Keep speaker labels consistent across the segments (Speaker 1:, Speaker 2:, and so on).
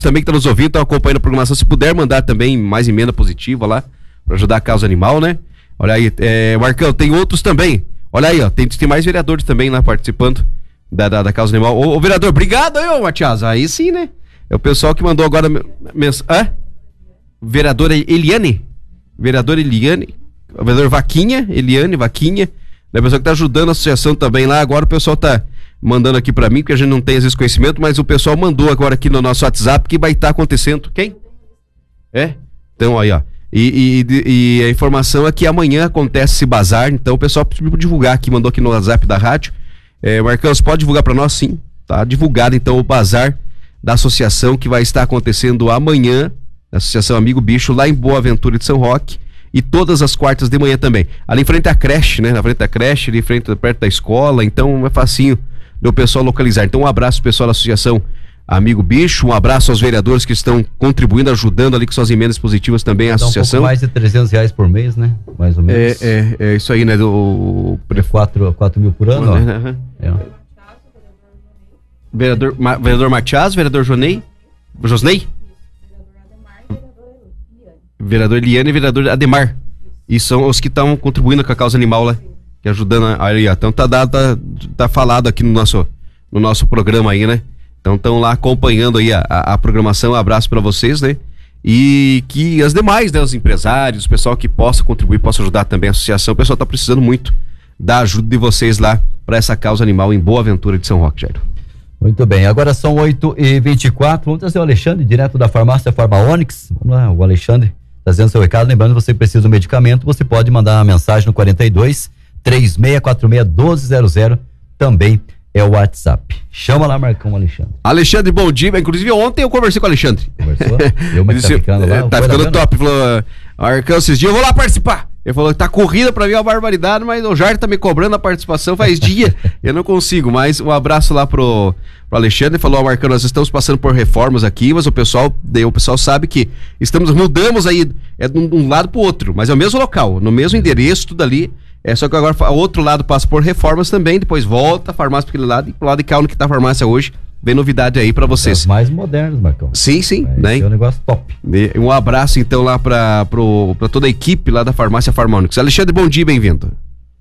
Speaker 1: também que estão nos ouvindo, estão acompanhando a programação, se puder mandar também mais emenda positiva lá, para ajudar a causa animal, né? Olha aí, Marcão, tem outros também. Olha aí, ó, tem mais vereadores também lá participando da causa animal. Ô vereador, obrigado aí, ô Matias. Aí sim, né? É o pessoal que mandou agora vereadora Eliane, vereador Vaquinha, Eliane Vaquinha, né? O pessoal que tá ajudando a associação também lá. Agora o pessoal tá mandando aqui pra mim, porque a gente não tem às vezes conhecimento, mas o pessoal mandou agora aqui no nosso WhatsApp que vai estar acontecendo. Quem? Então aí, ó. E a informação é que amanhã acontece esse bazar, então o pessoal pediu divulgar aqui, mandou aqui no WhatsApp da rádio. Marcão, você pode divulgar pra nós? Sim, tá divulgado então o bazar da associação que vai estar acontecendo amanhã, da Associação Amigo Bicho, lá em Boa Ventura de São Roque, e todas as quartas de manhã também. Ali em frente à creche, né? Na frente da creche, ali em frente, perto da escola, então é facinho do pessoal localizar. Então um abraço pessoal da Associação Amigo Bicho, um abraço aos vereadores que estão contribuindo, ajudando ali com suas emendas positivas também a associação.
Speaker 2: Um pouco mais de R$300 por mês, né? Mais ou menos.
Speaker 1: É isso aí, né?
Speaker 2: 4 mil por ano, ó.
Speaker 1: Vereador Matias, vereador Josnei, vereador Eliane e vereador Ademar. E são os que estão contribuindo com a causa animal lá, que ajudando aí, ó. Então tá falado aqui no nosso programa aí, né? Então estão lá acompanhando aí a programação. Um abraço para vocês, né? E que as demais, né? Os empresários, o pessoal que possa contribuir, possa ajudar também a associação. O pessoal tá precisando muito da ajuda de vocês lá para essa causa animal em Boa Ventura de São Roque, Jairo.
Speaker 2: Muito bem, agora são 8h24, vamos trazer o Alexandre, direto da farmácia Farma Onix. Vamos lá, o Alexandre trazendo seu recado. Lembrando, você precisa de um medicamento, você pode mandar uma mensagem no 42-3646-1200, também é o WhatsApp. Chama lá, Marcão, Alexandre.
Speaker 1: Alexandre, bom dia. Inclusive ontem eu conversei com o Alexandre.
Speaker 2: Conversou? Eu, mas tá ficando lá.
Speaker 1: Tá ficando top. Falou, Marcão, esses dias eu vou lá participar. Ele falou que tá corrida pra mim, uma barbaridade, mas o Jair tá me cobrando a participação faz dia. Eu não consigo, mas um abraço lá pro Alexandre. Falou, Marcão, nós estamos passando por reformas aqui, mas o pessoal sabe que mudamos aí, de um lado pro outro, mas é o mesmo local, no mesmo endereço, tudo ali. Só que agora o outro lado passa por reformas também, depois volta a farmácia para aquele lado, e pro lado de cá, onde que tá a farmácia hoje, vem novidade aí pra vocês.
Speaker 2: Os mais modernos, Marcão.
Speaker 1: Sim, né?
Speaker 2: É um negócio top.
Speaker 1: Um abraço então lá pra toda a equipe lá da farmácia Farma Onix. Alexandre, bom dia, bem-vindo.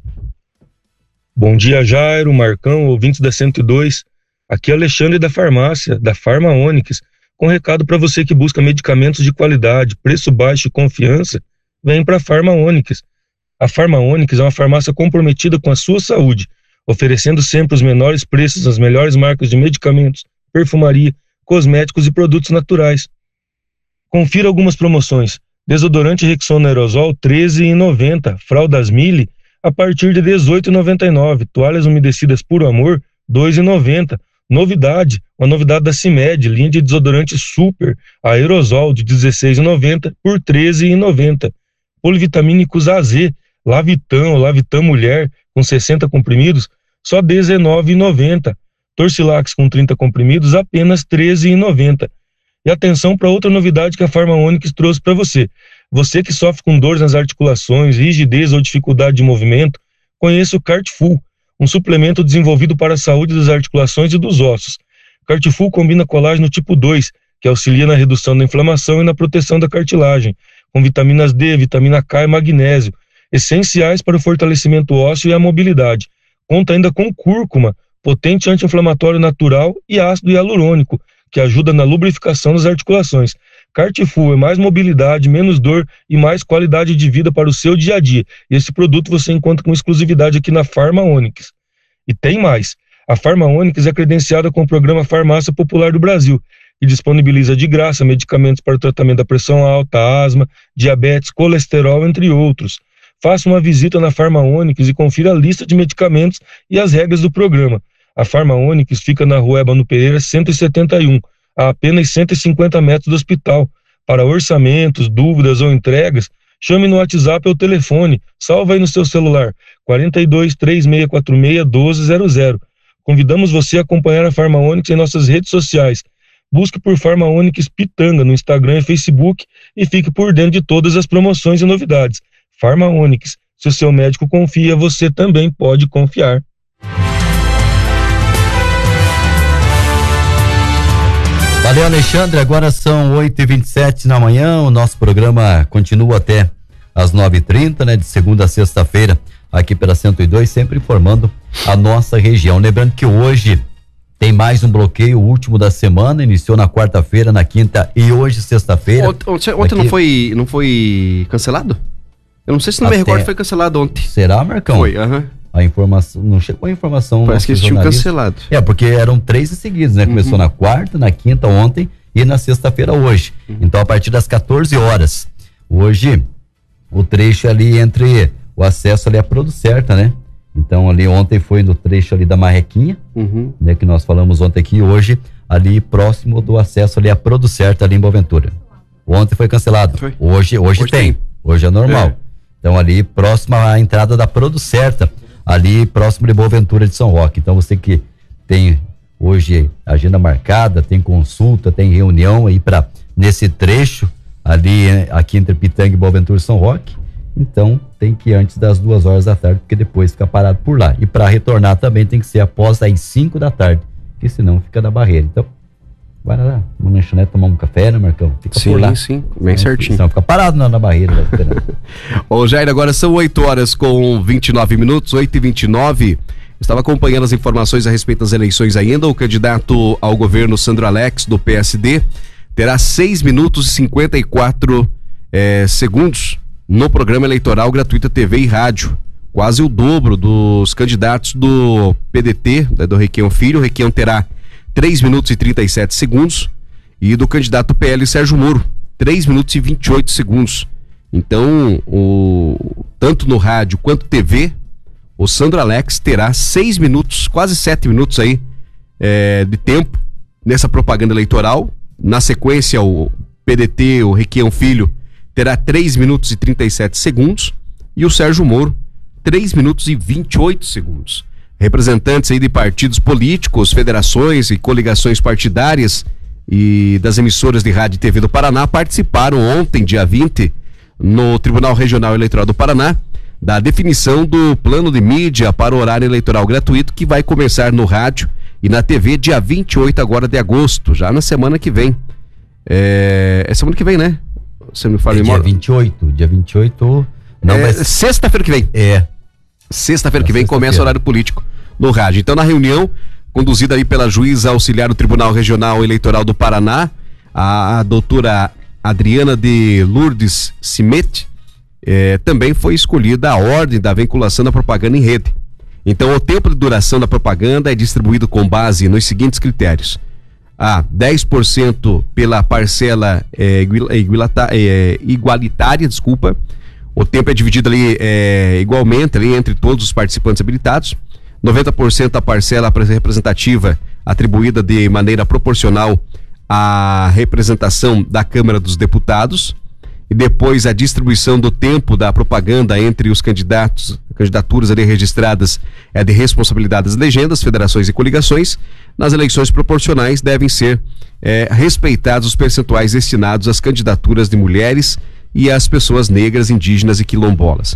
Speaker 3: Bom dia, Jairo, Marcão, ouvintes da 102. Aqui é Alexandre da farmácia, da Farma Onix, com recado para você que busca medicamentos de qualidade, preço baixo e confiança, vem pra Farma Onix. A Farma Onix é uma farmácia comprometida com a sua saúde, oferecendo sempre os menores preços nas melhores marcas de medicamentos, perfumaria, cosméticos e produtos naturais. Confira algumas promoções. Desodorante Rexona Aerosol, R$13,90. Fraldas Mille, a partir de R$18,99. Toalhas umedecidas Puro Amor, R$2,90. Uma novidade da CIMED, linha de desodorante Super Aerosol, de R$16,90 por R$13,90. Polivitamínicos AZ, Lavitam Mulher, com 60 comprimidos, só R$19,90. Torcilax com 30 comprimidos, apenas R$13,90. E atenção para outra novidade que a Farma Onix trouxe para você. Você que sofre com dores nas articulações, rigidez ou dificuldade de movimento, conheça o Cartfull, um suplemento desenvolvido para a saúde das articulações e dos ossos. Cartfull combina colágeno tipo 2, que auxilia na redução da inflamação e na proteção da cartilagem, com vitaminas D, vitamina K e magnésio, essenciais para o fortalecimento ósseo e a mobilidade. Conta ainda com cúrcuma, potente anti-inflamatório natural, e ácido hialurônico, que ajuda na lubrificação das articulações. Cartfull é mais mobilidade, menos dor e mais qualidade de vida para o seu dia a dia. E esse produto você encontra com exclusividade aqui na Farma Onix. E tem mais. A Farma Onix é credenciada com o programa Farmácia Popular do Brasil, que disponibiliza de graça medicamentos para o tratamento da pressão alta, asma, diabetes, colesterol, entre outros. Faça uma visita na Farma Onix e confira a lista de medicamentos e as regras do programa. A Farma Onix fica na Rua Ébano Pereira 171, a apenas 150 metros do hospital. Para orçamentos, dúvidas ou entregas, chame no WhatsApp ou telefone, salva aí no seu celular, 42-3646-1200. Convidamos você a acompanhar a Farma Onix em nossas redes sociais. Busque por Farma Onix Pitanga no Instagram e Facebook e fique por dentro de todas as promoções e novidades. Farma Onix, se o seu médico confia, você também pode confiar.
Speaker 2: Valeu, Alexandre. Agora são 8h27 da manhã. O nosso programa continua até às 9h30, né? De segunda a sexta-feira, aqui pela 102, sempre informando a nossa região. Lembrando que hoje tem mais um bloqueio, o último da semana, iniciou na quarta-feira, na quinta e hoje, sexta-feira.
Speaker 1: Ontem
Speaker 2: aqui...
Speaker 1: não foi cancelado? Eu não sei se no Record foi cancelado ontem.
Speaker 2: Será, Marcão?
Speaker 1: Foi, aham.
Speaker 2: A informação, não chegou a informação.
Speaker 1: Parece que eles tinham cancelado.
Speaker 2: Porque eram 3 seguidos, né? Começou na quarta, na quinta ontem e na sexta-feira hoje. Então, a partir das 14 horas. Hoje, o trecho ali entre o acesso ali à Producerta, né? Então, ali ontem foi no trecho ali da Marrequinha, né? Que nós falamos ontem aqui, hoje ali próximo do acesso ali à Producerta ali em Boaventura. Ontem foi cancelado. Foi. Hoje tem. Hoje é normal. Então, ali próximo à entrada da Producerta, ali próximo de Boaventura de São Roque. Então, você que tem hoje agenda marcada, tem consulta, tem reunião aí nesse trecho ali, aqui entre Pitanga e Boaventura de São Roque, então tem que ir antes das 2 horas da tarde, porque depois fica parado por lá. E para retornar também tem que ser após as 5 da tarde, porque senão fica na barreira. Então, vai lá, uma lanchonete, tomar um café, né, Marcão? Fica por lá.
Speaker 1: Sim, bem certinho.
Speaker 2: Senão fica parado na barreira.
Speaker 1: Ô, Jair, agora são 8 horas com 29 minutos, 8h29. Estava acompanhando as informações a respeito das eleições ainda. O candidato ao governo, Sandro Alex, do PSD, terá 6 minutos e 54 segundos no programa eleitoral gratuito TV e rádio. Quase o dobro dos candidatos do PDT, do Requião Filho. O Requião terá 3 minutos e 37 segundos, e do candidato PL Sérgio Moro, 3 minutos e 28 segundos. Então, tanto no rádio quanto TV, o Sandro Alex terá 6 minutos, quase 7 minutos aí de tempo nessa propaganda eleitoral. Na sequência, o PDT, o Requião Filho, terá 3 minutos e 37 segundos, e o Sérgio Moro, 3 minutos e 28 segundos. Representantes aí de partidos políticos, federações e coligações partidárias e das emissoras de rádio e TV do Paraná participaram ontem, dia 20, no Tribunal Regional Eleitoral do Paraná, da definição do plano de mídia para o horário eleitoral gratuito, que vai começar no rádio e na TV dia 28 agora de agosto, já na semana que vem. É semana que vem, né? Você me fala
Speaker 2: dia 28. Não, mas
Speaker 1: sexta-feira que vem. Sexta-feira que vem começa o horário político no rádio. Então, na reunião, conduzida aí pela juíza auxiliar do Tribunal Regional Eleitoral do Paraná, a doutora Adriana de Lourdes Cimete, também foi escolhida a ordem da vinculação da propaganda em rede. Então, o tempo de duração da propaganda é distribuído com base nos seguintes critérios: 10% pela parcela igualitária, o tempo é dividido ali igualmente ali entre todos os participantes habilitados. 90% a parcela representativa atribuída de maneira proporcional à representação da Câmara dos Deputados. E depois a distribuição do tempo da propaganda entre os candidaturas ali registradas é de responsabilidade das legendas, federações e coligações. Nas eleições proporcionais devem ser respeitados os percentuais destinados às candidaturas de mulheres e às pessoas negras, indígenas e quilombolas.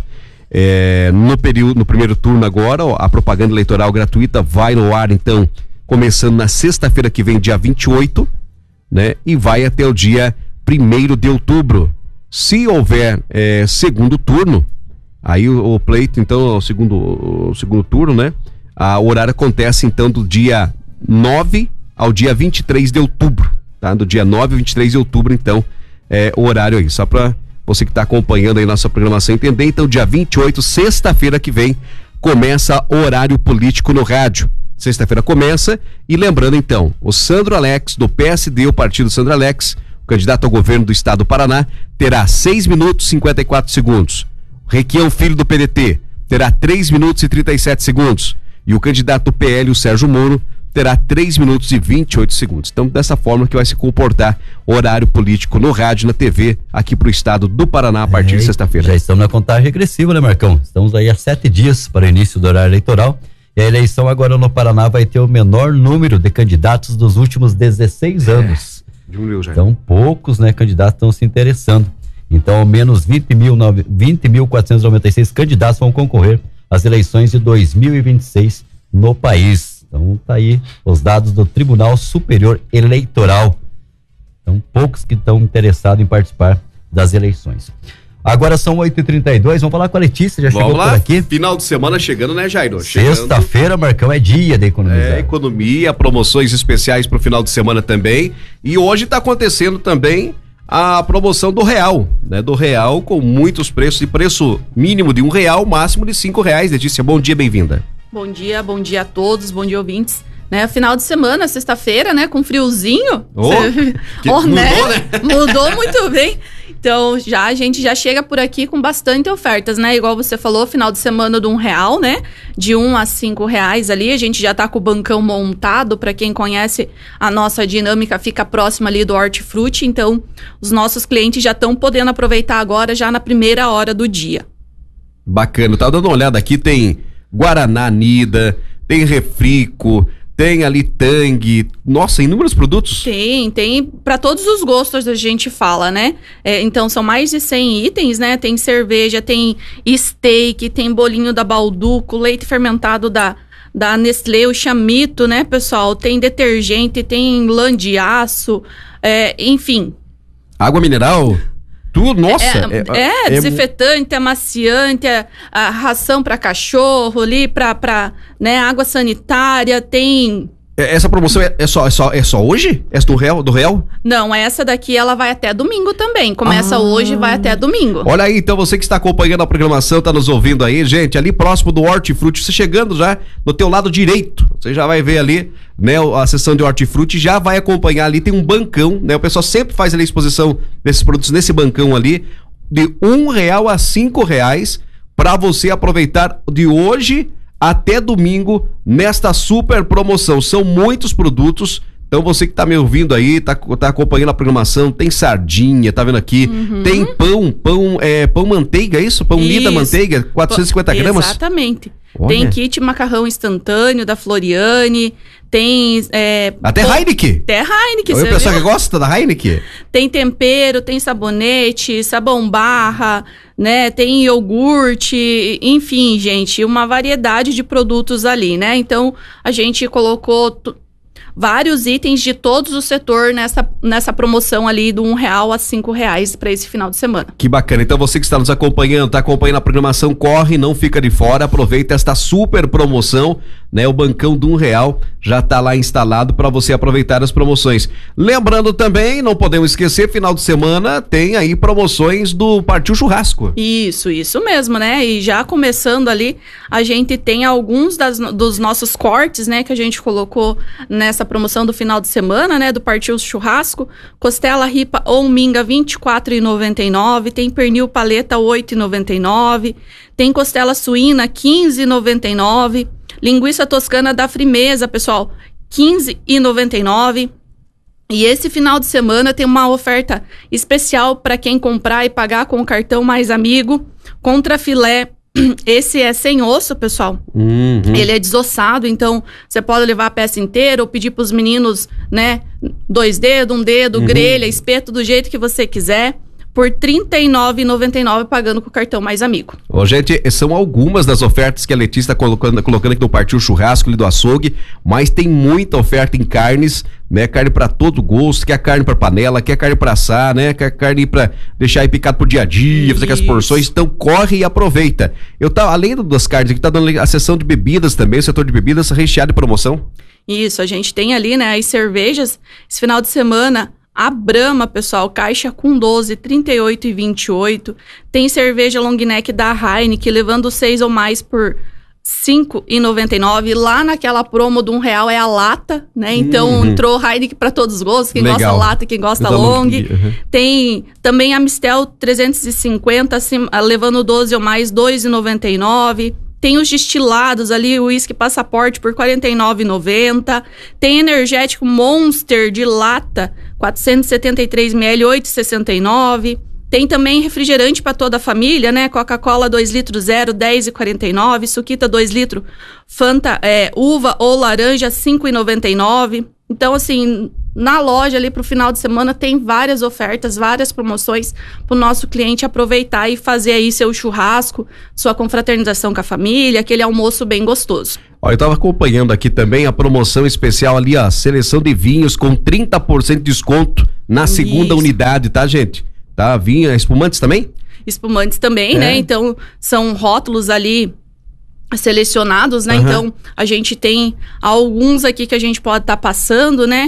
Speaker 1: No primeiro turno agora, a propaganda eleitoral gratuita vai no ar, então, começando na sexta-feira que vem, dia 28, né? E vai até o dia 1º de outubro. Se houver segundo turno, aí o pleito, então, o segundo turno, né? O horário acontece, então, do dia 9 ao dia 23 de outubro, tá? Do dia 9 ao 23 de outubro, então, o horário aí, só para você que está acompanhando aí nossa programação entender. Então, dia 28, sexta-feira que vem, começa o horário político no rádio. Sexta-feira começa, e lembrando então, o Sandro Alex, do PSD, o partido Sandro Alex, o candidato ao governo do estado do Paraná, terá 6 minutos e 54 segundos. O Requião Filho, do PDT, terá 3 minutos e 37 segundos. E o candidato do PL, o Sérgio Moro, terá 3 minutos e 28 segundos. Então, dessa forma que vai se comportar o horário político no rádio e na TV aqui pro estado do Paraná a partir de sexta-feira.
Speaker 2: Já estamos na contagem regressiva, né, Marcão? Estamos aí há 7 dias para o início do horário eleitoral. E a eleição agora no Paraná vai ter o menor número de candidatos dos últimos 16 anos.
Speaker 1: Diminuiu já.
Speaker 2: Então, poucos, né, candidatos estão se interessando. Então, ao menos 20.496 candidatos vão concorrer às eleições de 2026 no país. Então, tá aí os dados do Tribunal Superior Eleitoral. Então, poucos que estão interessados em participar das eleições. Agora são 8h32, vamos falar com a Letícia, já chegou por aqui.
Speaker 1: Final de semana chegando, né, Jairo?
Speaker 2: Sexta-feira, Marcão, é dia da economia.
Speaker 1: Economia, promoções especiais para o final de semana também. E hoje está acontecendo também a promoção do Real, né? Do Real com muitos preços, de preço mínimo de R$1, máximo de R$5. Letícia, bom dia, bem-vinda.
Speaker 4: Bom dia a todos, bom dia, ouvintes. Né, final de semana, sexta-feira, né, com friozinho.
Speaker 1: Mudou, né?
Speaker 4: Mudou muito bem. Então, a gente já chega por aqui com bastante ofertas, né? Igual você falou, final de semana de R$1, né? De R$1 a R$5 ali. A gente já tá com o bancão montado. Para quem conhece a nossa dinâmica, fica próxima ali do Hortifruti. Então, os nossos clientes já estão podendo aproveitar agora, já na primeira hora do dia.
Speaker 1: Bacana. Tá dando uma olhada aqui, tem Guaraná Nida, tem Refrico, tem ali Tang, nossa, inúmeros produtos.
Speaker 4: Tem para todos os gostos a gente fala, né? Então são mais de 100 itens, né? Tem cerveja, tem steak, tem bolinho da Balduco, leite fermentado da Nestlé, o Chamito, né, pessoal? Tem detergente, tem lã de aço, enfim.
Speaker 1: Água mineral? Tudo, nossa!
Speaker 4: Desinfetante, amaciante, a ração para cachorro ali, para né, água sanitária, tem...
Speaker 1: Essa promoção é só hoje? Essa do Real?
Speaker 4: Não, essa daqui ela vai até domingo também. Começa hoje e vai até domingo.
Speaker 1: Olha aí, então você que está acompanhando a programação, está nos ouvindo aí, gente, ali próximo do Hortifruti, você chegando já no teu lado direito, você já vai ver ali, né, a seção de Hortifruti, já vai acompanhar ali, tem um bancão, né, o pessoal sempre faz ali a exposição desses produtos nesse bancão ali, de R$1 a R$5, para você aproveitar de hoje até domingo nesta super promoção. São muitos produtos, então você que tá me ouvindo aí, tá acompanhando a programação, tem sardinha, tá vendo aqui, tem pão manteiga, é isso? Pão Lida manteiga, 450 gramas?
Speaker 4: Exatamente.
Speaker 1: Olha.
Speaker 4: Tem kit macarrão instantâneo da Floriane, tem...
Speaker 1: Até Heineken?
Speaker 4: Até Heineken,
Speaker 1: o pessoal que gosta da Heineken?
Speaker 4: Tem tempero, tem sabonete, sabão barra, né? Tem iogurte, enfim, gente, uma variedade de produtos ali, né? Então, a gente colocou vários itens de todos o setor nessa promoção ali do R$1 a R$5 para esse final de semana. Que
Speaker 1: bacana. Então você que está nos acompanhando, está acompanhando a programação, corre, não fica de fora, aproveita esta super promoção, né? O bancão do R$1 já está lá instalado para você aproveitar as promoções. Lembrando também, não podemos esquecer, final de semana tem aí promoções do Partiu Churrasco.
Speaker 4: Isso mesmo, né? E já começando ali, a gente tem alguns dos nossos cortes, né? Que a gente colocou nessa promoção do final de semana, né, do Partiu Churrasco. Costela ripa ou minga R$ 24,99, tem pernil paleta R$ 8,99, tem costela suína R$ 15,99, linguiça toscana da Frimeza, pessoal, R$ 15,99. E esse final de semana tem uma oferta especial para quem comprar e pagar com o cartão Mais Amigo, contra filé. Esse é sem osso, pessoal. Ele é desossado, então você pode levar a peça inteira ou pedir para os meninos, né, 2 dedos, 1 dedo, grelha, espeto, do jeito que você quiser, por R$ 39,99 pagando com o cartão Mais Amigo.
Speaker 1: Gente, são algumas das ofertas que a Letícia está colocando aqui no Partiu Churrasco ali do açougue, mas tem muita oferta em carnes, né? Carne para todo gosto, quer carne para panela, quer carne para assar, né? Quer carne para deixar aí picado pro dia a dia, fazer com as porções, então corre e aproveita. Além das carnes aqui, tá dando a seção de bebidas também, o setor de bebidas recheado de promoção.
Speaker 4: Isso, a gente tem ali, né, as cervejas, esse final de semana, a Brahma, pessoal, caixa com 12, 38 e 28. Tem cerveja long neck da Heineken, levando 6 ou mais por R$ 5,99. Lá naquela promo do R$1 é a lata, né? Então entrou Heineken para todos os gostos. Quem gosta lata, quem gosta long. Tem também a Mistel 350, levando 12 ou mais, R$ 2,99. Tem os destilados ali, o uísque Passaporte por R$ 49,90. Tem energético Monster de lata, 473 ml, R$ 8,69. Tem também refrigerante para toda a família, né? Coca-Cola 2 litros 0, R$ 10,49. Suquita 2 litros, Fanta uva ou laranja, R$ 5,99. Então, assim, na loja ali pro final de semana tem várias ofertas, várias promoções pro nosso cliente aproveitar e fazer aí seu churrasco, sua confraternização com a família, aquele almoço bem gostoso.
Speaker 1: Ó, eu tava acompanhando aqui também a promoção especial ali, a seleção de vinhos com 30% de desconto na segunda unidade, tá, gente? Tá, vinho, espumantes também?
Speaker 4: Espumantes também, né? Então, são rótulos ali selecionados, né? Então, a gente tem alguns aqui que a gente pode estar passando, né?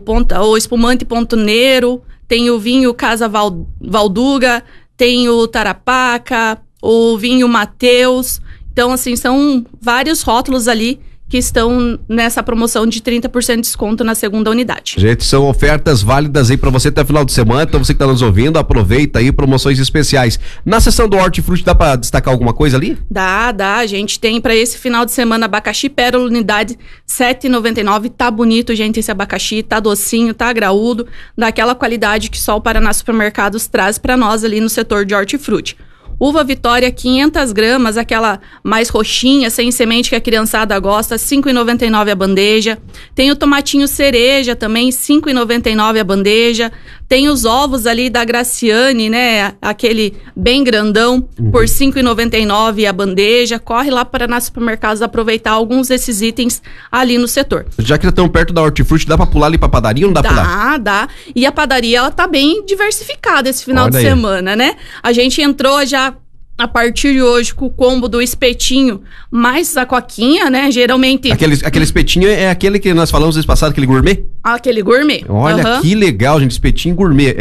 Speaker 4: O espumante Ponto Nero, tem o vinho Casa Valduga, tem o Tarapaca, o vinho Mateus. Então, assim, são vários rótulos ali que estão nessa promoção de 30% de desconto na segunda unidade. Gente,
Speaker 1: são ofertas válidas aí para você até final de semana, então você que tá nos ouvindo, aproveita aí, promoções especiais. Na seção do hortifruti dá para destacar alguma coisa ali?
Speaker 4: Dá, a gente tem para esse final de semana abacaxi pérola unidade R$7,99, tá bonito, gente, esse abacaxi, tá docinho, tá graúdo, daquela qualidade que só o Paraná Supermercados traz para nós ali no setor de hortifruti. Uva Vitória, 500 gramas, aquela mais roxinha, sem semente que a criançada gosta, R$5,99 a bandeja. Tem o tomatinho cereja também, R$5,99 a bandeja. Tem os ovos ali da Graciane, né? Aquele bem grandão, por R$5,99 a bandeja. Corre lá para Paraná Supermercados aproveitar alguns desses itens ali no setor.
Speaker 1: Já que estão perto da hortifruti, dá para pular ali para padaria ou não dá para pular?
Speaker 4: Dá. E a padaria, ela tá bem diversificada esse final de semana, né? A gente entrou já a partir de hoje com o combo do espetinho mais a coquinha, né? Geralmente...
Speaker 1: Aquele espetinho é aquele que nós falamos mês passado, aquele gourmet?
Speaker 4: Aquele gourmet.
Speaker 1: Olha, que legal, gente, espetinho gourmet.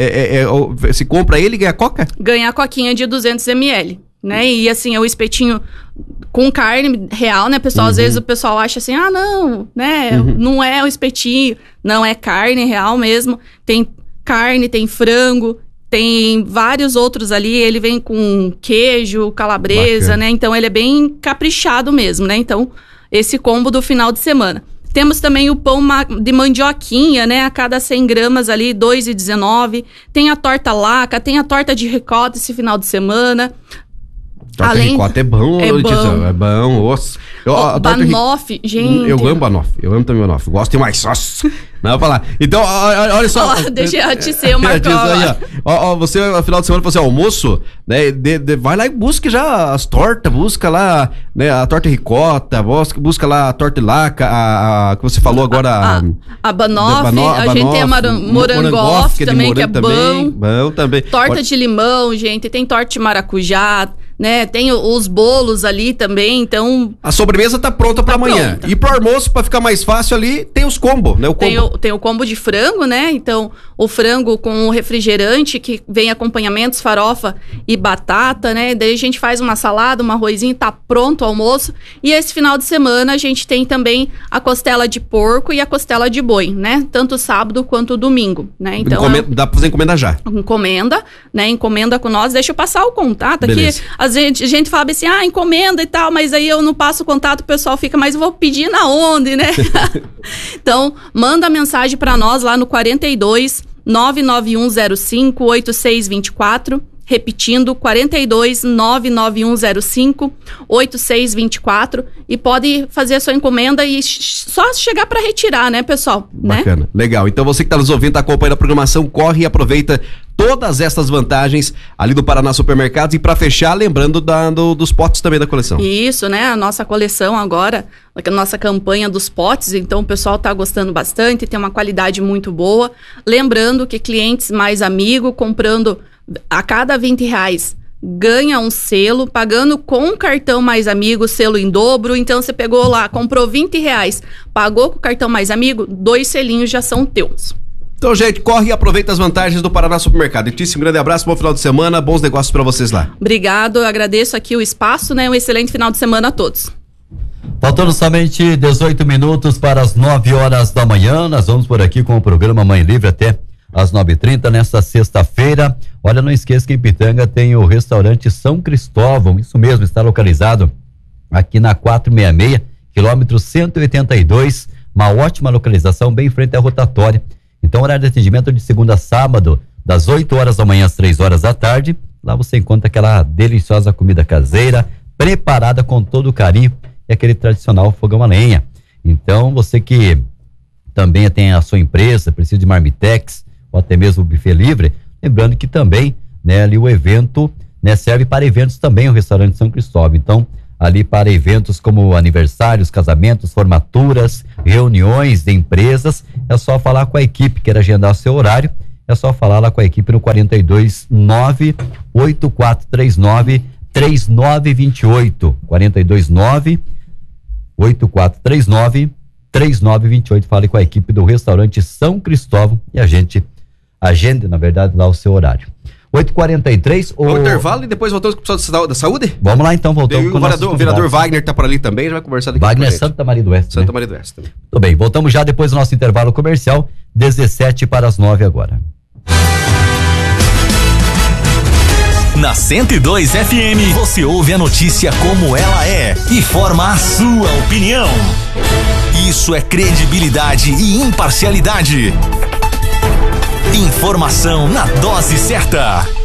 Speaker 1: Se compra ele, ganha coca?
Speaker 4: Ganha a coquinha de 200 ml, né? E assim, é o espetinho com carne real, né, pessoal? Às vezes o pessoal acha assim, não, né? Não é o espetinho. Não, é carne real mesmo. Tem carne, tem frango, tem vários outros ali, ele vem com queijo, calabresa, bacana, né? Então ele é bem caprichado mesmo, né? Então, esse combo do final de semana. Temos também o pão de mandioquinha, né? A cada 100 gramas ali, R$2,19. Tem a torta laca, tem a torta de ricota esse final de semana.
Speaker 1: Torta de ricota é bom, é bom.
Speaker 4: Banoffee, gente.
Speaker 1: Eu amo banoffee, eu amo também banoffee. Gosto demais. Nossa. Não vou falar. Então, olha só.
Speaker 4: Deixa eu te ser, Marcão.
Speaker 1: Você, no final de semana, fazer almoço, né? Vai lá e busque já as tortas, busca lá, né? A torta ricota, busca lá a torta laca, a que você falou agora.
Speaker 4: A banoffee, a gente tem a morangoff também, que é bom.
Speaker 1: Bom também.
Speaker 4: Torta de limão, gente, tem torta de maracujá, né? Tem os bolos ali também, então...
Speaker 1: A sobremesa tá pronta para amanhã. Pronta. E pro almoço, para ficar mais fácil ali, tem os combos, né?
Speaker 4: Tem o combo de frango, né? Então, o frango com o refrigerante, que vem acompanhamentos, farofa e batata, né? Daí a gente faz uma salada, um arrozinho, tá pronto o almoço. E esse final de semana a gente tem também a costela de porco e a costela de boi, né? Tanto sábado quanto domingo, né? Então,
Speaker 1: dá pra fazer encomenda já.
Speaker 4: Encomenda, né? Encomenda com nós. Deixa eu passar o contato aqui. Às vezes a gente fala assim, encomenda e tal, mas aí eu não passo o contato, o pessoal fica, mas eu vou pedir na onde, né? Então, manda mensagem para nós lá no 42 99105 8624, repetindo, 42 99105 8624, e pode fazer a sua encomenda e só chegar para retirar, né, pessoal?
Speaker 1: Bacana,
Speaker 4: né?
Speaker 1: Legal. Então você que está nos ouvindo, tá acompanhando a programação, corre e aproveita todas essas vantagens ali do Paraná Supermercados. E para fechar, lembrando dos potes também da coleção.
Speaker 4: Isso, né? A nossa coleção agora, a nossa campanha dos potes, então o pessoal tá gostando bastante, tem uma qualidade muito boa. Lembrando que clientes mais amigos, comprando a cada R$20, ganha um selo, pagando com o cartão Mais Amigo, selo em dobro. Então você pegou lá, comprou R$20, pagou com o cartão Mais Amigo, 2 selinhos já são teus.
Speaker 1: Então, gente, corre e aproveita as vantagens do Paraná Supermercado. Etíssimo, grande abraço, bom final de semana, bons negócios para vocês lá.
Speaker 4: Obrigado, eu agradeço aqui o espaço, né? Um excelente final de semana a todos.
Speaker 2: Faltando somente 18 minutos para as 9 horas da manhã, nós vamos por aqui com o programa Mãe Livre até às 9h30 nesta sexta-feira. Olha, não esqueça que em Pitanga tem o restaurante São Cristóvão, isso mesmo, está localizado aqui na 466, quilômetro 182, uma ótima localização bem em frente à rotatória. Então, horário de atendimento de segunda a sábado, das 8 horas da manhã às 3 horas da tarde. Lá você encontra aquela deliciosa comida caseira, preparada com todo o carinho, e aquele tradicional fogão a lenha. Então, você que também tem a sua empresa, precisa de marmitex, ou até mesmo o buffet livre, lembrando que também, né, ali o evento, né, serve para eventos também, o restaurante São Cristóvão. Então, ali para eventos como aniversários, casamentos, formaturas, reuniões de empresas, é só falar com a equipe, quer agendar o seu horário, é só falar lá com a equipe no 429-8439-3928, 429-8439-3928, fale com a equipe do restaurante São Cristóvão e a gente agende, na verdade, lá o seu horário. 8h43.
Speaker 1: O intervalo e depois voltamos com o pessoal da saúde?
Speaker 2: Vamos lá então, voltamos com
Speaker 1: o vereador Wagner tá por ali também, já vai conversar daqui.
Speaker 2: Wagner Santa Maria do Oeste.
Speaker 1: Santa Maria do Oeste também.
Speaker 2: Tudo bem, voltamos já depois do nosso intervalo comercial, 17:09 agora.
Speaker 5: Na 102 FM, você ouve a notícia como ela é e forma a sua opinião. Isso é credibilidade e imparcialidade. Informação na dose certa.